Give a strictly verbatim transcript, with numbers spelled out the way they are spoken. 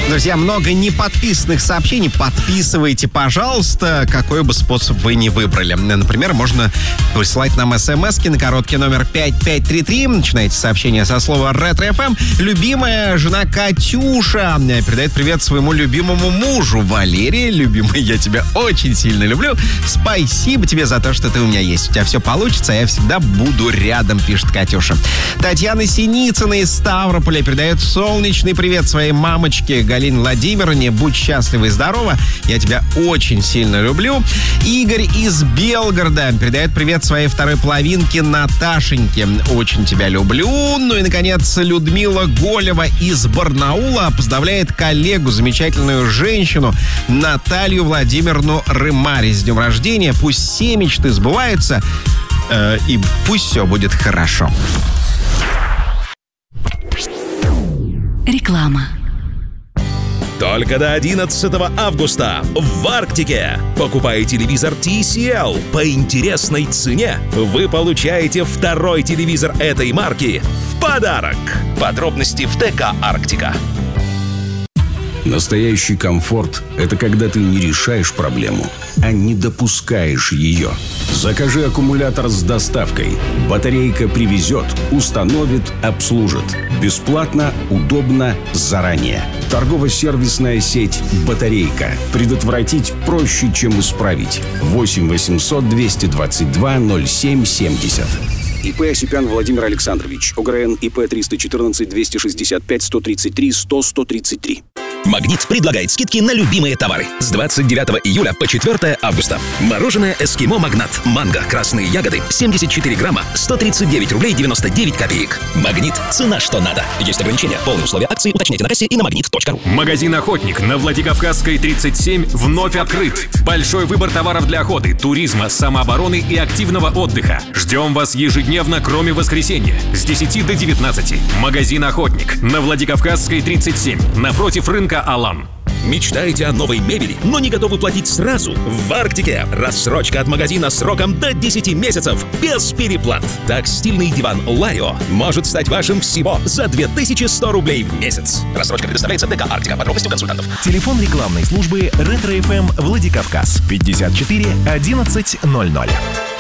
Друзья, много неподписанных сообщений. Подписывайте, пожалуйста, какой бы способ вы ни выбрали. Например, можно присылать нам смски на короткий номер пять пять три три. Начинайте сообщение со слова «Ретро-эф эм». Любимая жена Катюша передает привет своему любимому мужу Валерии. Любимый, я тебя очень сильно люблю. Спасибо тебе за то, что ты у меня есть. У тебя все получится, а я всегда буду рядом, пишет Катюша. Татьяна Синицына из Ставрополя передает солнечный привет своей мамочке Галине Владимировне. Будь счастлива и здорова. Я тебя очень сильно люблю. Игорь из Белгорода передает привет своей второй половинке Наташеньке. Очень тебя люблю. Ну и, наконец, Людмила Голева из Барнаула поздравляет коллегу, замечательную женщину Наталью Владимировну Рымари с днем рождения. Пусть все мечты сбываются, э, и пусть все будет хорошо. Реклама. Только до одиннадцатого августа в Арктике. Покупая телевизор ти си эл по интересной цене, вы получаете второй телевизор этой марки в подарок. Подробности в ТК «Арктика». Настоящий комфорт – это когда ты не решаешь проблему, а не допускаешь ее. Закажи аккумулятор с доставкой. Батарейка привезет, установит, обслужит. Бесплатно, удобно, заранее. Торгово-сервисная сеть «Батарейка». Предотвратить проще, чем исправить. восемь восемьсот двести двадцать два ноль семь семьдесят. ИП Осипян Владимир Александрович. ОГРН ИП триста четырнадцать двести шестьдесят пять сто тридцать три сто сто тридцать три. «Магнит» предлагает скидки на любимые товары. С двадцать девятого июля по четвёртое августа. Мороженое «Эскимо Магнат». Манго, красные ягоды, семьдесят четыре грамма, сто тридцать девять рублей девяносто девять копеек. «Магнит» – цена что надо. Есть ограничения. Полные условия акции уточняйте на кассе и на магнит точка ру. Магазин «Охотник» на Владикавказской тридцать семь вновь открыт. Большой выбор товаров для охоты, туризма, самообороны и активного отдыха. Ждем вас ежедневно, кроме воскресенья. С десяти до девятнадцати. Магазин «Охотник» на Владикавказской тридцать семь. Напротив рынка «Алан». Мечтаете о новой мебели, но не готовы платить сразу? В Арктике рассрочка от магазина сроком до десяти месяцев без переплат. Так стильный диван Ларио может стать вашим всего за две тысячи сто рублей в месяц. Рассрочка предоставляется ТК «Арктика». Подробности у консультантов. Телефон рекламной службы «Ретро-эф эм» Владикавказ пятьдесят четыре одиннадцать ноль ноль.